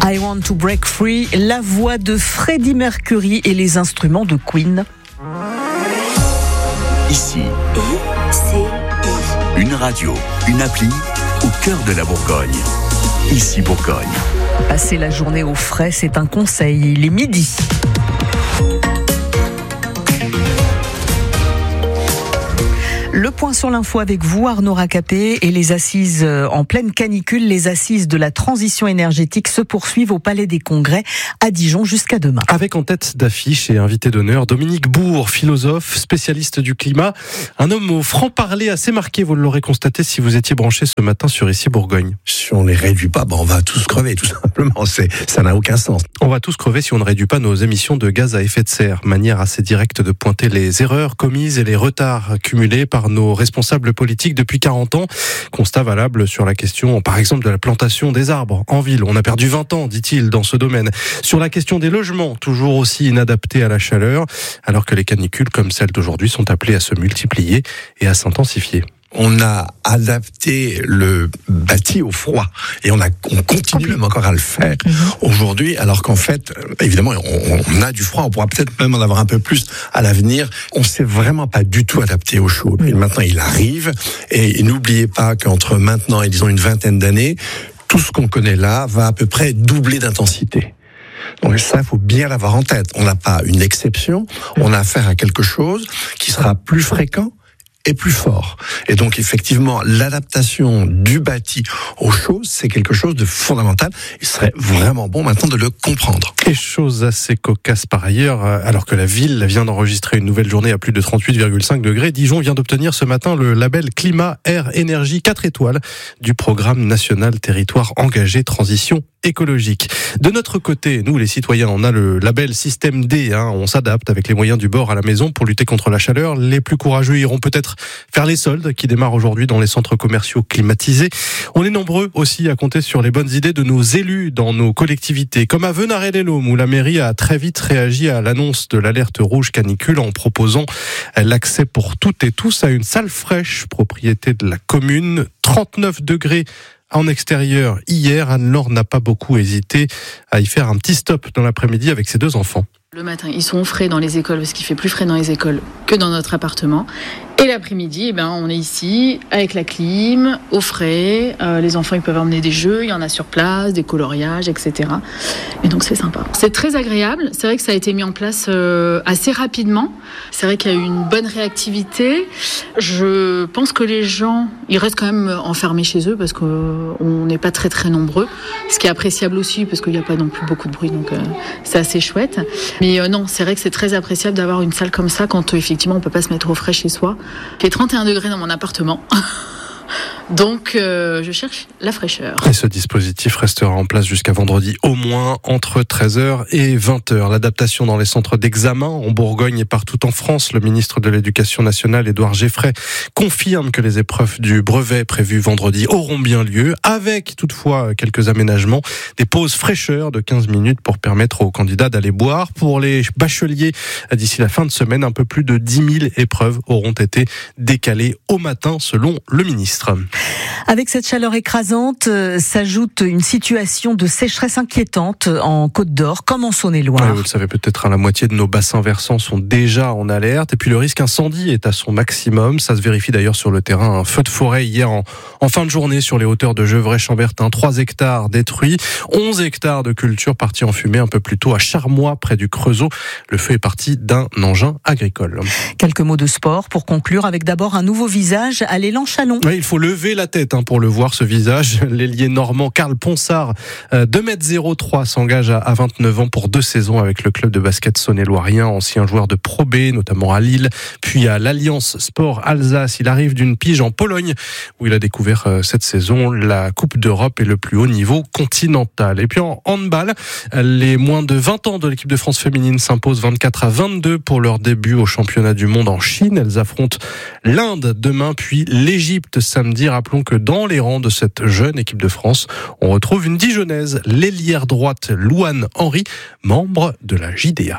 I Want to Break Free, la voix de Freddie Mercury et les instruments de Queen. Ici, une radio, une appli au cœur de la Bourgogne. Ici Bourgogne. Passer la journée au frais, c'est un conseil. Il est midi. Le point sur l'info avec vous, Arnaud Racapé, et les assises en pleine canicule. Les assises de la transition énergétique se poursuivent au Palais des Congrès à Dijon jusqu'à demain. Avec en tête d'affiche et invité d'honneur Dominique Bourg, philosophe, spécialiste du climat. Un homme au franc-parler assez marqué, vous l'aurez constaté si vous étiez branché ce matin sur Ici Bourgogne. Si on les réduit pas, on va tous crever, tout simplement. Ça n'a aucun sens. On va tous crever si on ne réduit pas nos émissions de gaz à effet de serre. Manière assez directe de pointer les erreurs commises et les retards accumulés par nos responsables politiques depuis 40 ans. Constat valable sur la question, par exemple, de la plantation des arbres en ville. On a perdu 20 ans, dit-il, dans ce domaine. Sur la question des logements, toujours aussi inadaptés à la chaleur, alors que les canicules comme celle d'aujourd'hui sont appelées à se multiplier et à s'intensifier. On a adapté le bâti au froid et on continue même encore à le faire aujourd'hui, alors qu'en fait, évidemment, on a du froid, on pourra peut-être même en avoir un peu plus à l'avenir. On s'est vraiment pas du tout adapté au chaud. Et maintenant, il arrive, et n'oubliez pas qu'entre maintenant et disons une vingtaine d'années, tout ce qu'on connaît là va à peu près doubler d'intensité. Donc ça, il faut bien l'avoir en tête. On n'a pas une exception, on a affaire à quelque chose qui sera plus fréquent et plus fort. Et donc, effectivement, l'adaptation du bâti aux choses, c'est quelque chose de fondamental. Il serait vraiment bon maintenant de le comprendre. Et chose assez cocasse par ailleurs, alors que la ville vient d'enregistrer une nouvelle journée à plus de 38,5 degrés, Dijon vient d'obtenir ce matin le label Climat, Air, Énergie 4 étoiles du programme national Territoire Engagé Transition écologique. De notre côté, nous les citoyens, on a le label Système D, on s'adapte avec les moyens du bord à la maison pour lutter contre la chaleur. Les plus courageux iront peut-être faire les soldes qui démarrent aujourd'hui dans les centres commerciaux climatisés. On est nombreux aussi à compter sur les bonnes idées de nos élus dans nos collectivités, comme à Venarey-les-Laumes où la mairie a très vite réagi à l'annonce de l'alerte rouge canicule en proposant l'accès pour toutes et tous à une salle fraîche, propriété de la commune. 39 degrés en extérieur hier. Anne-Laure n'a pas beaucoup hésité à y faire un petit stop dans l'après-midi avec ses 2 enfants. Le matin, ils sont au frais dans les écoles parce qu'il fait plus frais dans les écoles que dans notre appartement. Et l'après-midi, on est ici avec la clim, au frais. Les enfants, ils peuvent emmener des jeux, il y en a sur place, des coloriages, etc. Et donc c'est sympa. C'est très agréable. C'est vrai que ça a été mis en place assez rapidement. C'est vrai qu'il y a eu une bonne réactivité. Je pense que les gens, ils restent quand même enfermés chez eux parce qu'on n'est pas très très nombreux. Ce qui est appréciable aussi parce qu'il n'y a pas non plus beaucoup de bruit, donc c'est assez chouette. Mais non, c'est vrai que c'est très appréciable d'avoir une salle comme ça quand effectivement on peut pas se mettre au frais chez soi. Il fait 31 degrés dans mon appartement. Donc, je cherche la fraîcheur. Et ce dispositif restera en place jusqu'à vendredi, au moins entre 13h et 20h. L'adaptation dans les centres d'examen en Bourgogne et partout en France. Le ministre de l'Éducation nationale, Édouard Geffray, confirme que les épreuves du brevet prévues vendredi auront bien lieu, avec toutefois quelques aménagements. Des pauses fraîcheur de 15 minutes pour permettre aux candidats d'aller boire. Pour les bacheliers, d'ici la fin de semaine, un peu plus de 10 000 épreuves auront été décalées au matin, selon le ministre. Avec cette chaleur écrasante, s'ajoute une situation de sécheresse inquiétante en Côte d'Or, comme en Saône-et-Loire. Vous le savez peut-être, la moitié de nos bassins versants sont déjà en alerte. Et puis le risque incendie est à son maximum. Ça se vérifie d'ailleurs sur le terrain. Un feu de forêt hier en fin de journée sur les hauteurs de Gevrey-Chambertin. 3 hectares détruits, 11 hectares de culture partis en fumée un peu plus tôt à Charmois, près du Creusot. Le feu est parti d'un engin agricole. Quelques mots de sport pour conclure, avec d'abord un nouveau visage à l'élan Chalon. Oui, il faut lever la tête pour le voir, ce visage. L'ailier normand Karl Ponsard, 2,03 m, s'engage à 29 ans pour 2 saisons avec le club de basket saône-et-loirien, ancien joueur de Pro B, notamment à Lille, puis à l'Alliance Sport Alsace. Il arrive d'une pige en Pologne, où il a découvert cette saison la Coupe d'Europe et le plus haut niveau continental. Et puis en handball, les moins de 20 ans de l'équipe de France féminine s'imposent 24-22 pour leur début au championnat du monde en Chine. Elles affrontent l'Inde demain, puis l'Égypte samedi. Rappelons que dans les rangs de cette jeune équipe de France, on retrouve une Dijonnaise, l'ailière droite Louane Henry, membre de la JDA.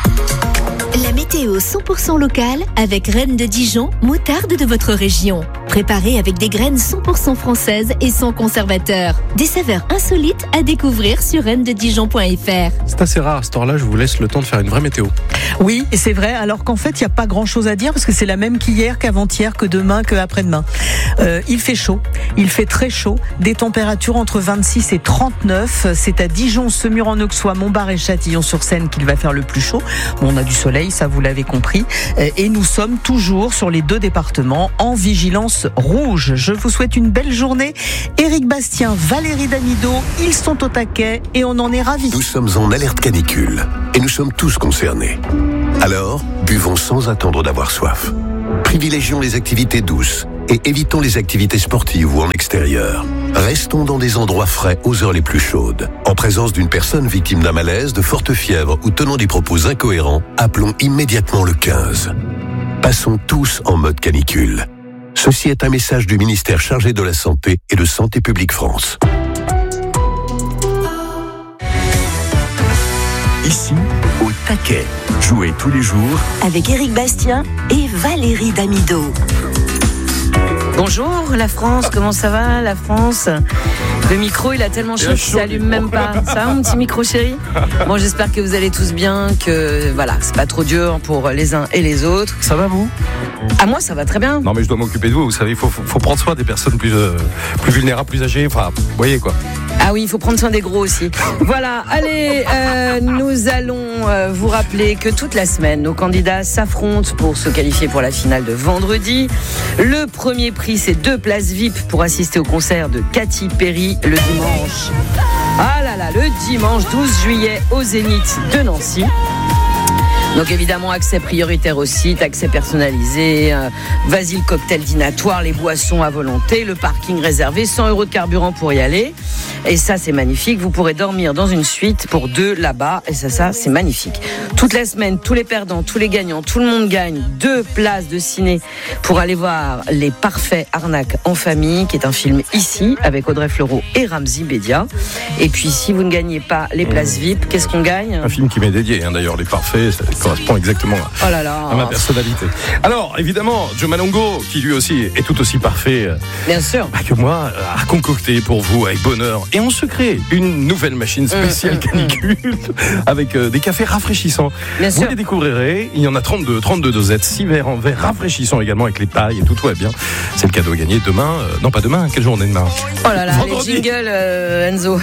La météo 100% locale avec Reine de Dijon, moutarde de votre région. préparés avec des graines 100% françaises et sans conservateur. Des saveurs insolites à découvrir sur rennededijon.fr. C'est assez rare à ce temps-là, je vous laisse le temps de faire une vraie météo. Oui, et c'est vrai, alors qu'en fait, il n'y a pas grand-chose à dire, parce que c'est la même qu'hier, qu'avant-hier, que demain, qu'après-demain. Il fait chaud, il fait très chaud, des températures entre 26 et 39. C'est à Dijon, Semur-en-Auxois, Montbard et Châtillon-sur-Seine qu'il va faire le plus chaud. Bon, on a du soleil, ça vous l'avez compris. Et nous sommes toujours sur les 2 départements en vigilance rouge. Je vous souhaite une belle journée. Éric Bastien, Valérie Damido, ils sont au taquet et on en est ravis. Nous sommes en alerte canicule et nous sommes tous concernés. Alors, buvons sans attendre d'avoir soif. Privilégions les activités douces et évitons les activités sportives ou en extérieur. Restons dans des endroits frais aux heures les plus chaudes. En présence d'une personne victime d'un malaise, de forte fièvre ou tenant des propos incohérents, appelons immédiatement le 15. Passons tous en mode canicule. Ceci est un message du ministère chargé de la Santé et de Santé publique France. Ici, au taquet. Jouez tous les jours avec Éric Bastien et Valérie Damido. Bonjour la France, comment ça va la France? Le micro il a tellement chaud qu'il s'allume même pas. Ça va mon petit micro chéri? Bon, j'espère que vous allez tous bien, que voilà, c'est pas trop dur pour les uns et les autres. Ça va vous? Ah moi ça va très bien. Non mais je dois m'occuper de vous, vous savez, il faut prendre soin des personnes plus vulnérables, plus âgées, enfin, vous voyez quoi. Ah oui, il faut prendre soin des gros aussi. Voilà, allez, nous allons vous rappeler que toute la semaine, nos candidats s'affrontent pour se qualifier pour la finale de vendredi. Le premier prix, c'est 2 places VIP pour assister au concert de Katy Perry le dimanche. Ah là là, le dimanche 12 juillet au Zénith de Nancy. Donc évidemment, accès prioritaire au site, accès personnalisé, vas-y le cocktail dînatoire, les boissons à volonté, le parking réservé, 100 € de carburant pour y aller. Et ça, c'est magnifique. Vous pourrez dormir dans une suite pour 2 là-bas. Et ça, c'est magnifique. Toute la semaine, tous les perdants, tous les gagnants, tout le monde gagne 2 places de ciné pour aller voir Les Parfaits Arnaques en famille, qui est un film ici, avec Audrey Fleurot et Ramzy Bedia. Et puis, si vous ne gagnez pas les places VIP, qu'est-ce qu'on gagne? Un film qui m'est dédié, d'ailleurs, Les Parfaits, ça correspond exactement à ma personnalité. Alors, évidemment, Joe Malongo, qui lui aussi est tout aussi parfait bien sûr que moi, a concocté pour vous avec bonheur et en secret une nouvelle machine spéciale canicule avec des cafés rafraîchissants. Bien vous sûr. les découvrirez, il y en a 32 dosettes, 6 verres en verre rafraîchissants également avec les pailles et tout va bien. C'est le cadeau à gagner demain, non pas demain, quelle journée demain? Oh là là, vendredi. les jingles Enzo.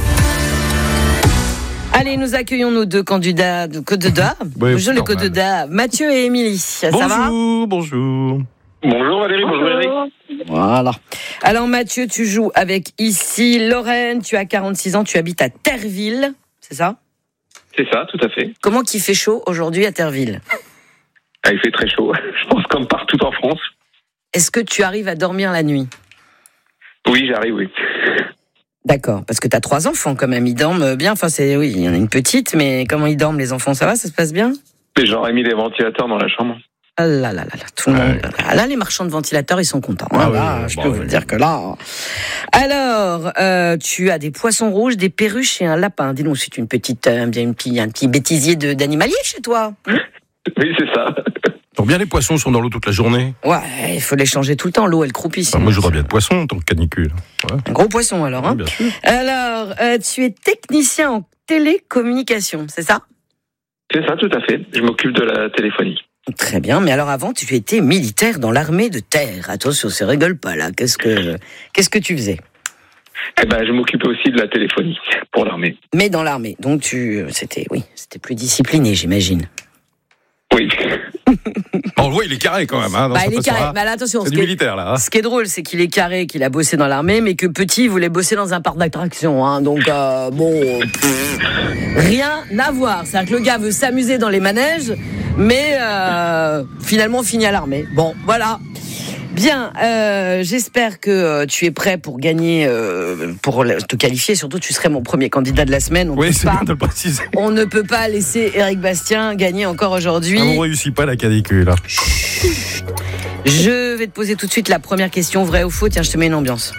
Allez, nous accueillons nos 2 candidats de candidats. Oui, Bonjour les candidats, Mathieu et Émilie. Ça va? Bonjour. Bonjour Valérie, bonjour Eric. Voilà. Alors Mathieu, tu joues avec ici Lorraine, tu as 46 ans, tu habites à Terreville, c'est ça? C'est ça, tout à fait. Comment qu'il fait chaud aujourd'hui à Terreville? Ah, il fait très chaud, je pense comme partout en France. Est-ce que tu arrives à dormir la nuit? Oui, j'arrive, oui. D'accord, parce que tu as 3 enfants quand même, ils dorment bien, enfin oui, il y en a une petite, mais comment ils dorment les enfants, ça va, ça se passe bien? Mais j'aurais mis des ventilateurs dans la chambre. Ah là là là, tout le monde. Là, les marchands de ventilateurs, ils sont contents. Je peux vous le dire que là. Alors, tu as des poissons rouges, des perruches et un lapin. Dis donc, c'est un petit bêtisier d'animalier chez toi. Oui, c'est ça. Donc bien les poissons sont dans l'eau toute la journée. Ouais, il faut les changer tout le temps. L'eau, elle croupit. Moi, je voudrais bien de poissons en tant que canicule. Ouais. Un gros poisson alors. Hein. Oui, bien sûr. Alors, tu es technicien en télécommunication, c'est ça? C'est ça, tout à fait. Je m'occupe de la téléphonie. Très bien, mais alors avant, tu étais militaire dans l'armée de terre. Attention, ça rigole pas là. Qu'est-ce que tu faisais? Eh ben, je m'occupais aussi de la téléphonie pour l'armée. Mais dans l'armée, donc c'était plus discipliné, j'imagine. Oui. Bon, ouais, il est carré quand même. Hein, il est carré. Mais là, attention, c'est du militaire là. Hein. Ce qui est drôle, c'est qu'il est carré, qu'il a bossé dans l'armée, mais que petit, il voulait bosser dans un parc d'attractions. Hein, donc rien à voir. C'est-à-dire que le gars veut s'amuser dans les manèges, mais finalement finit à l'armée. Bon, voilà. Bien, j'espère que tu es prêt pour gagner, pour te qualifier. Surtout, tu serais mon premier candidat de la semaine. Oui, c'est bien de le préciser. On ne peut pas laisser Éric Bastien gagner encore aujourd'hui. On ne réussit pas la canicule. Je vais te poser tout de suite la première question, vrai ou faux. Tiens, je te mets une ambiance.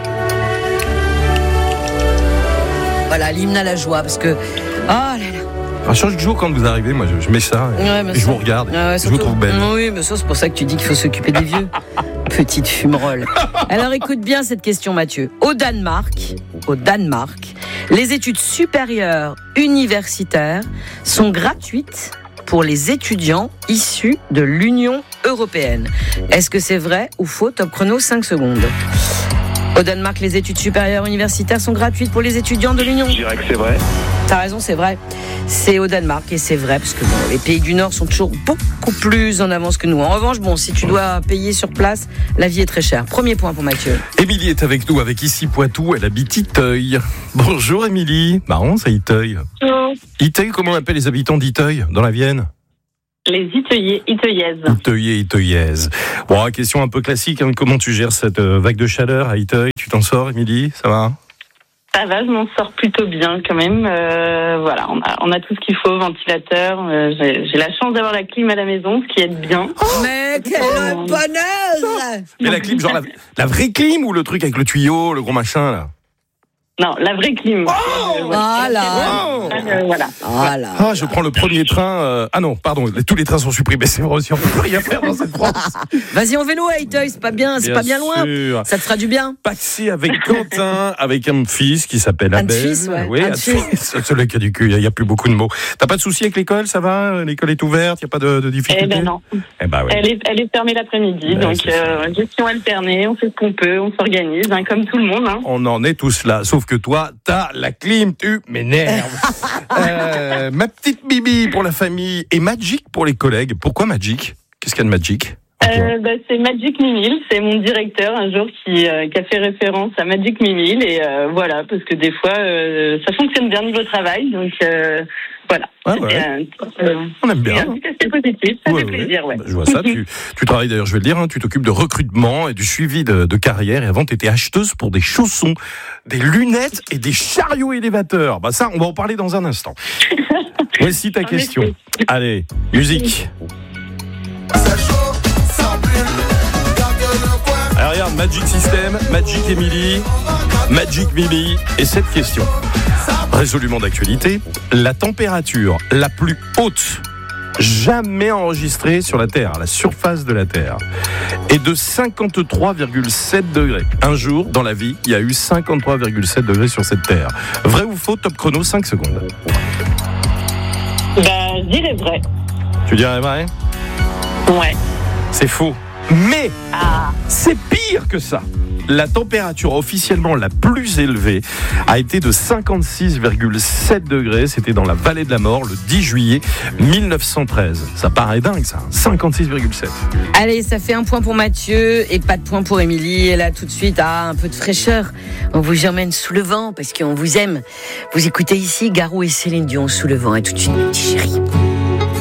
Voilà, l'hymne à la joie, parce que... Oh là là. Chaque jour quand vous arrivez, moi je mets ça et je vous regarde et je vous trouve belle. Oui, mais ça c'est pour ça que tu dis qu'il faut s'occuper des vieux. Petite fumerolle. Alors écoute bien cette question, Mathieu. Au Danemark, les études supérieures universitaires sont gratuites pour les étudiants issus de l'Union européenne. Est-ce que c'est vrai ou faux? Top chrono, 5 secondes. Au Danemark, les études supérieures universitaires sont gratuites pour les étudiants de l'Union. Je dirais que c'est vrai. T'as raison, c'est vrai. C'est au Danemark et c'est vrai parce que les pays du Nord sont toujours beaucoup plus en avance que nous. En revanche, si tu dois payer sur place, la vie est très chère. Premier point pour Mathieu. Émilie est avec nous, avec ici Poitou, elle habite Iteuil. Bonjour Émilie. Marrant, c'est Iteuil. Bonjour. Iteuil, comment on appelle les habitants d'Iteuil dans la Vienne? Les Iteuillaises. Iteuillaises. Bon, question un peu classique, hein. Comment tu gères cette vague de chaleur à Iteuil? Tu t'en sors, Émilie? Ça va? Ça va, je m'en sors plutôt bien quand même. Voilà, on a tout ce qu'il faut, ventilateur. J'ai la chance d'avoir la clim à la maison, ce qui aide bien. Mais quel bonheur! Mais la clim, genre la vraie clim ou le truc avec le tuyau, le gros machin là? Non, la vraie clim. Voilà. Ah, je prends le premier train. Ah non, pardon, tous les trains sont supprimés. C'est vrai aussi, on peut plus rien faire dans cette France. Vas-y en vélo à Iteuil, c'est pas bien loin. Sûr. Ça te fera du bien. Paxé avec Quentin, avec un fils qui s'appelle Abel. Fils, ouais. Oui, celui qui a du cul, il n'y a plus beaucoup de mots. T'as pas de soucis avec l'école, ça va? L'école est ouverte, il n'y a pas de difficultés? Eh ben non. Eh ben, ouais. Elle est fermée l'après-midi, donc gestion alternée, on fait ce qu'on peut, on s'organise, comme tout le monde. On en est tous là, sauf que toi, t'as la clim, tu m'énerves. Ma petite Bibi pour la famille et Magic pour les collègues. Pourquoi Magic? Qu'est-ce qu'il y a de Magic? C'est Magic Mimile, c'est mon directeur un jour qui a fait référence à Magic Mimile et voilà, parce que des fois ça fonctionne bien niveau travail, donc voilà. On aime bien. C'est positif, ça fait plaisir. Ouais. Je vois ça, tu travailles d'ailleurs, je vais le dire, tu t'occupes de recrutement et du suivi de carrière et avant tu étais acheteuse pour des chaussons, des lunettes et des chariots élévateurs. Ça, on va en parler dans un instant. Voici ta question. Allez, musique. Alors regarde, Magic System, Magic Emily, Magic Mimi et cette question. Résolument d'actualité, la température la plus haute jamais enregistrée sur la Terre, à la surface de la Terre, est de 53,7 degrés. Un jour, dans la vie, il y a eu 53,7 degrés sur cette Terre. Vrai ou faux? Top chrono, 5 secondes. Je dirais vrai. Tu dirais vrai? Ouais. C'est faux. Mais c'est pire que ça. La température officiellement la plus élevée a été de 56,7 degrés. C'était dans la vallée de la mort le 10 juillet 1913. Ça paraît dingue ça, 56,7. Allez, ça fait un point pour Mathieu et pas de point pour Émilie. Et là tout de suite, un peu de fraîcheur. On vous emmène sous le vent parce qu'on vous aime. Vous écoutez ici Garou et Céline Dion sous le vent. Et tout de suite, petit chéri.